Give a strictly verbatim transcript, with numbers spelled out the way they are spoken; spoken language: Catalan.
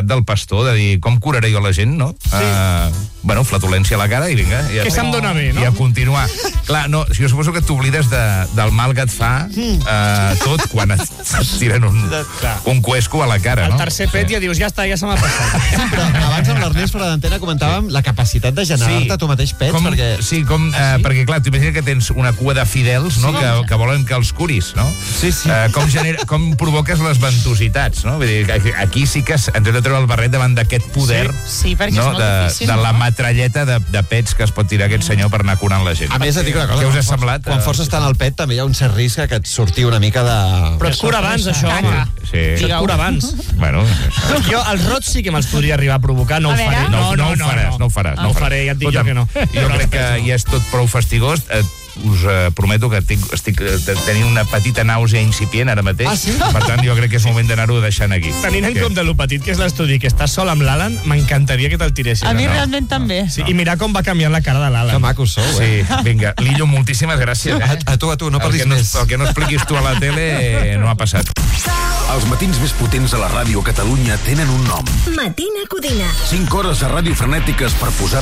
del pastor, de dir, com curaré jo la gent, no? Sí. Uh, bueno, flatulència a la cara i vinga. Ja que se'm dona bé, no? I a continuar. Clar, no, jo suposo que t'oblides de, del mal que et fa uh, tot quan et, et tiren un, un cuesco a la cara, no? El tercer pet sí. Ja dius, ja està, ja se m'ha passat. Sí, però abans amb l'Ernest fora d'antena comentàvem sí. la capacitat de generar-te sí. tu mateix pets, com, perquè... Sí, com, uh, sí? perquè clar, t'imagina que tens una cua de fidels, no? Sí. Que, que volen que els curis, no? Sí, sí. Uh, com, genera, com provoques les ventositats, no? Vull dir, aquí sí que ens hem de treure el barret davant d'aquest poder, sí, sí, perquè no? és molt de, difícil, de la no? matralleta de, de pets que es pot tirar aquest senyor per anar curant la gent. A més, et dic una cosa, què us ha quan, semblat? Quan forces tant el pet també hi ha un cert risc que et surti una mica de... Però et cura abans, això, home. Sí. Això et cura abans. Bueno, jo els rots sí que me'ls podria arribar a provocar, no ho faré. No, no, no, ho faràs, no ho faràs. No ho faré, ja et dic jo que no. Jo crec que ja és tot prou fastigós. Us eh, prometo que estic, estic tenint una petita nàusea incipient ara mateix. Ah, sí? Per tant, jo crec que és moment d'anar-ho deixant aquí. Tenint en compte lo petit que és l'estudi, que estàs sol amb l'Alan, m'encantaria que te'l tiressin. A mi no? realment també. Sí, i mirar com va canviant la cara de l'Alan. Que macos sou, eh? Sí, vinga. Lillo, moltíssimes gràcies. Eh? A, a tu, a tu, no parlis el que més. No, el que no expliquis tu a la tele eh, no ha passat. Els matins més potents a la ràdio Catalunya tenen un nom. Matina Codina. cinc hores a ràdio frenètiques per posar